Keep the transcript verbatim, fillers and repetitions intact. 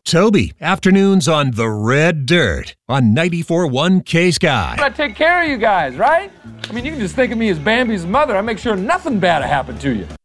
Toby, afternoons on The Red Dirt on ninety-four point one K-Sky. I take care of you guys, right? I mean, you can just think of me as Bambi's mother. I make sure nothing bad will happen to you.